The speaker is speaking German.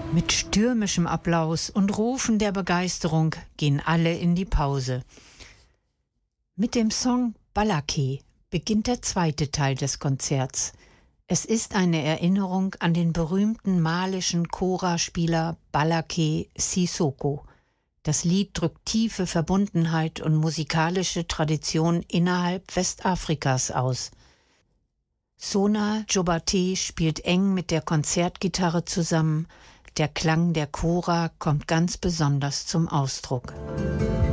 Mit stürmischem Applaus und Rufen der Begeisterung gehen alle in die Pause. Mit dem Song Balake beginnt der zweite Teil des Konzerts. Es ist eine Erinnerung an den berühmten malischen Kora-Spieler Balake Sissoko. Das Lied drückt tiefe Verbundenheit und musikalische Tradition innerhalb Westafrikas aus. Sona Jobate spielt eng mit der Konzertgitarre zusammen. Der Klang der Kora kommt ganz besonders zum Ausdruck.